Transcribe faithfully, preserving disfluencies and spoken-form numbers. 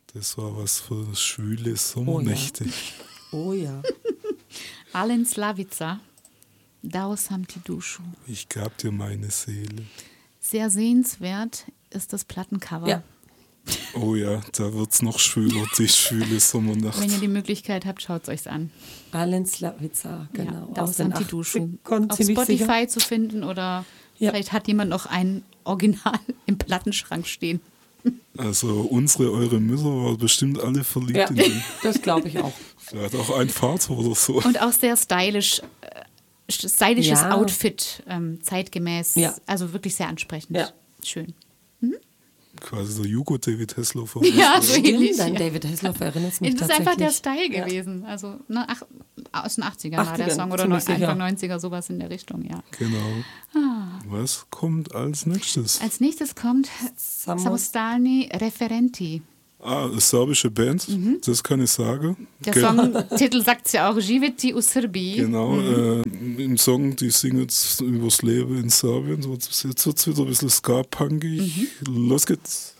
Das war was für schwüle Sommernächte. Oh ja. Oh ja. Alen Slavica, Dao sam ti dušu. Ich gab dir meine Seele. Sehr sehenswert ist das Plattencover. Ja. Oh ja, da wird's noch schwüler, die schwüle Sommernacht. Wenn ihr die Möglichkeit habt, schaut es euch an. Alen Slavica, genau. Ja, Dao Aus den sam ti dušu. achtzigern, Auf ziemlich Spotify sicher. zu finden oder Ja. vielleicht hat jemand noch ein Original im Plattenschrank stehen. Also unsere, eure Mütter waren bestimmt alle verliebt Ja, in den. das glaube ich auch. Vielleicht auch ein Vater oder so. Und auch sehr stylisch, äh, stylisches Ja. Outfit, ähm, zeitgemäß. Ja. Also wirklich sehr ansprechend. Ja. Schön. Quasi der Jugo David Hasselhoff. Ja, so ähnlich. Dein Ja. David Hasselhoff erinnert mich Das ist tatsächlich. einfach der Style Ja. gewesen. Also ne, ach, aus den achtzigern war der achtzigern, Song oder ziemlich neun- Anfang sicher. neunziger, sowas in der Richtung, ja. Genau. Ah. Was kommt als nächstes? Als nächstes kommt Samos- Samostalni Referenti. Ah, eine serbische Band, das kann ich sagen. Der Ge- Songtitel sagt es ja auch, Živjeti u Srbiji. Genau, äh, im Song, die singen jetzt übers Leben in Serbien. So, jetzt wird es wieder ein bisschen ska-punkig. Los geht's.